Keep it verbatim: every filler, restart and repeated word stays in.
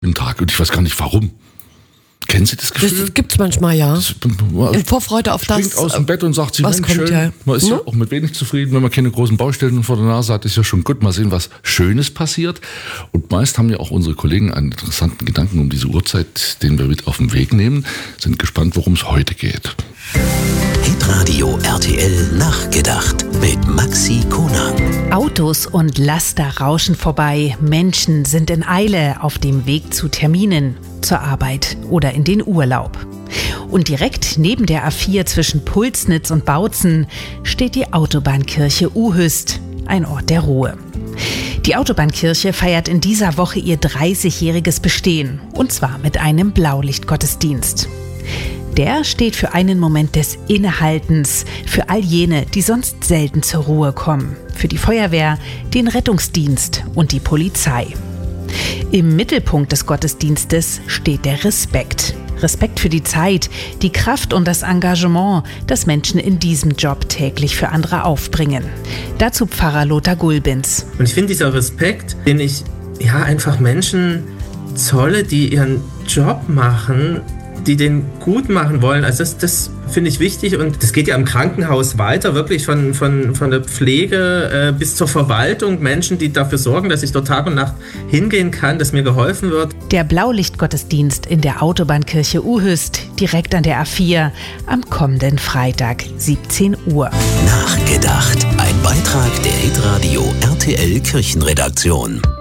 im Tag. Und ich weiß gar nicht warum. Kennen Sie das Gefühl? Das gibt's manchmal, ja. Das, in Vorfreude auf das. Springt aus dem Bett und sagt sich, was Mensch, kommt, schön. Ja. Man ist hm? ja auch mit wenig zufrieden, wenn man keine großen Baustellen vor der Nase hat, ist ja schon gut. Mal sehen, was Schönes passiert. Und meist haben ja auch unsere Kollegen einen interessanten Gedanken um diese Uhrzeit, den wir mit auf den Weg nehmen. Sind gespannt, worum es heute geht. Hitradio R T L Nachgedacht mit Maxi Konang. Autos und Laster rauschen vorbei. Menschen sind in Eile auf dem Weg zu Terminen, zur Arbeit oder in den Urlaub. Und direkt neben der A vier zwischen Pulsnitz und Bautzen steht die Autobahnkirche Uhüst, ein Ort der Ruhe. Die Autobahnkirche feiert in dieser Woche ihr dreißigjähriges Bestehen, und zwar mit einem Blaulichtgottesdienst. Der steht für einen Moment des Innehaltens, für all jene, die sonst selten zur Ruhe kommen, für die Feuerwehr, den Rettungsdienst und die Polizei. Im Mittelpunkt des Gottesdienstes steht der Respekt. Respekt für die Zeit, die Kraft und das Engagement, das Menschen in diesem Job täglich für andere aufbringen. Dazu Pfarrer Lothar Gulbins. Und ich finde, dieser Respekt, den ich ja einfach Menschen zolle, die ihren Job machen, die den gut machen wollen, also das, das finde ich wichtig, und das geht ja im Krankenhaus weiter, wirklich von, von, von der Pflege äh, bis zur Verwaltung, Menschen, die dafür sorgen, dass ich dort Tag und Nacht hingehen kann, dass mir geholfen wird. Der Blaulichtgottesdienst in der Autobahnkirche Uhüst, direkt an der A vier, am kommenden Freitag, siebzehn Uhr. Nachgedacht, ein Beitrag der Hitradio R T L Kirchenredaktion.